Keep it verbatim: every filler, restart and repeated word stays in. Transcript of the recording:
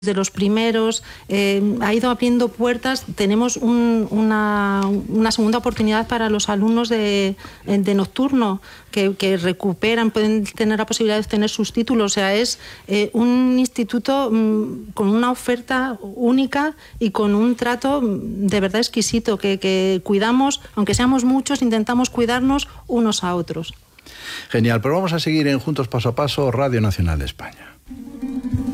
de los primeros, eh, ha ido abriendo puertas. Tenemos un, una, una segunda oportunidad para los alumnos de, de nocturno que, que recuperan, pueden tener la posibilidad de obtener sus títulos. O sea, es eh, un instituto mm, con una oferta única y con un trato de verdad exquisito, que, que cuidamos, aunque seamos muchos, intentamos cuidarnos unos a otros. Genial, pero vamos a seguir en Juntos Paso a Paso, Radio Nacional de España.